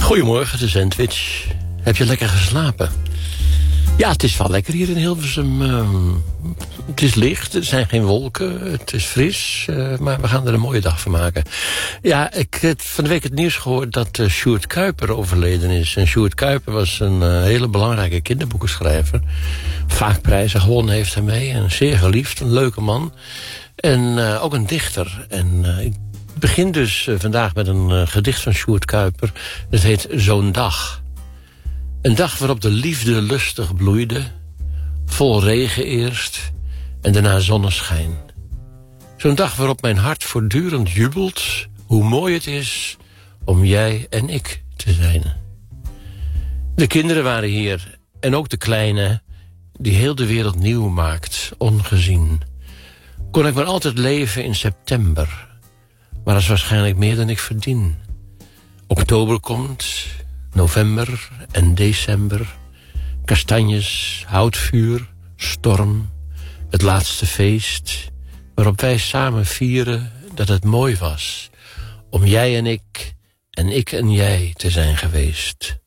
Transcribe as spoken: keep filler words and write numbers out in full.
Goedemorgen, de Sandwich. Heb je lekker geslapen? Ja, het is wel lekker hier in Hilversum. Uh, het is licht, er zijn geen wolken, het is fris. Uh, maar we gaan er een mooie dag van maken. Ja, ik heb van de week het nieuws gehoord dat uh, Sjoerd Kuiper overleden is. En Sjoerd Kuiper was een uh, hele belangrijke kinderboekenschrijver. Vaak prijzen gewonnen heeft hij mee. En zeer geliefd, een leuke man. En uh, ook een dichter. En uh, ik begin dus uh, vandaag met een uh, gedicht van Sjoerd Kuiper. Dat heet Zo'n dag. Een dag waarop de liefde lustig bloeide, vol regen eerst en daarna zonneschijn. Zo'n dag waarop mijn hart voortdurend jubelt, hoe mooi het is om jij en ik te zijn. De kinderen waren hier en ook de kleine, die heel de wereld nieuw maakt, ongezien. Kon ik maar altijd leven in september, maar dat is waarschijnlijk meer dan ik verdien. Oktober komt, november en december. Kastanjes, houtvuur, storm. Het laatste feest waarop wij samen vieren dat het mooi was om jij en ik en ik en jij te zijn geweest.